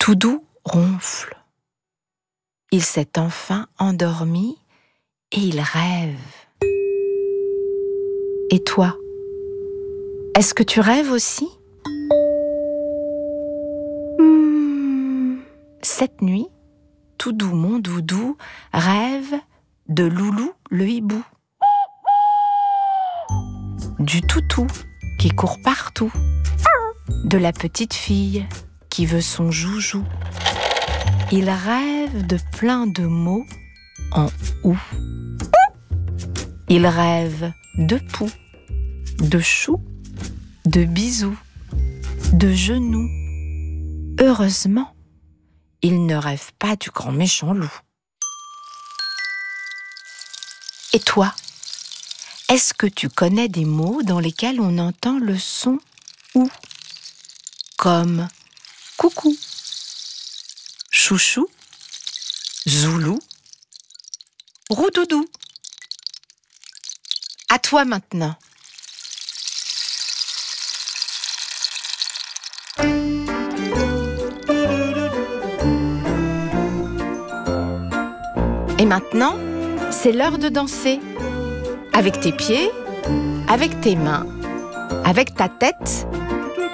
Toudou ronfle. Il s'est enfin endormi et il rêve. Et toi, est-ce que tu rêves aussi ? Cette nuit, Toudou mon doudou rêve de Loulou le hibou, du toutou qui court partout, de la petite fille qui veut son joujou. Il rêve de plein de mots en ou. Il rêve de poux, de chou, de bisous, de genoux. Heureusement, il ne rêve pas du grand méchant loup. Et toi, est-ce que tu connais des mots dans lesquels on entend le son ou, comme coucou, chouchou, zoulou, roudoudou? À toi maintenant. Et maintenant, c'est l'heure de danser. Avec tes pieds, avec tes mains, avec ta tête